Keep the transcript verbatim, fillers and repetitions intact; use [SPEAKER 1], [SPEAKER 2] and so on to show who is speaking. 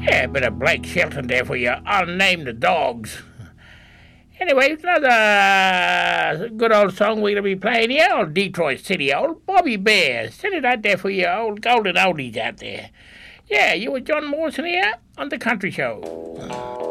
[SPEAKER 1] Yeah, a bit of Blake Shelton there for you. I'll name the dogs. Anyway, another good old song we're going to be playing here, old Detroit City, old Bobby Bear. Send it out there for you old golden oldies out there. Yeah, you were John Morrison here on The Country Show.